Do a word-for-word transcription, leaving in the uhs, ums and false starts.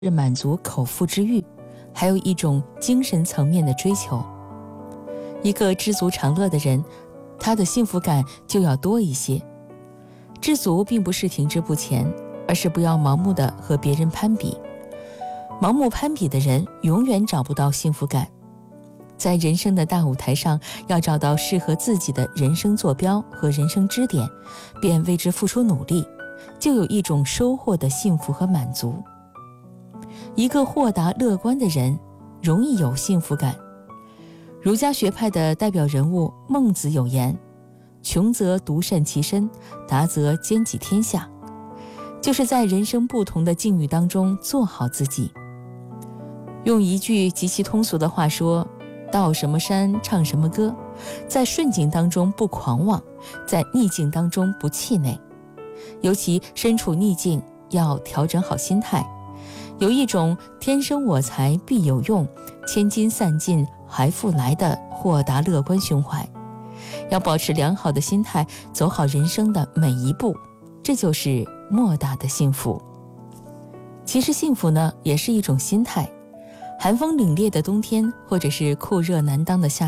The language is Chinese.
是满足口腹之欲，还有一种精神层面的追求。一个知足常乐的人，他的幸福感就要多一些。知足并不是停滞不前，而是不要盲目的和别人攀比。盲目攀比的人永远找不到幸福感。在人生的大舞台上，要找到适合自己的人生坐标和人生支点，便为之付出努力，就有一种收获的幸福和满足。一个豁达乐观的人容易有幸福感。儒家学派的代表人物孟子有言：穷则独善其身，达则兼济天下。就是在人生不同的境遇当中做好自己。用一句极其通俗的话说，到什么山唱什么歌，在顺境当中不狂妄，在逆境当中不气馁。尤其身处逆境，要调整好心态，有一种天生我材必有用，千金散尽还复来的豁达乐观胸怀。要保持良好的心态，走好人生的每一步，这就是莫大的幸福。其实幸福呢，也是一种心态。寒风凛冽的冬天，或者是酷热难当的夏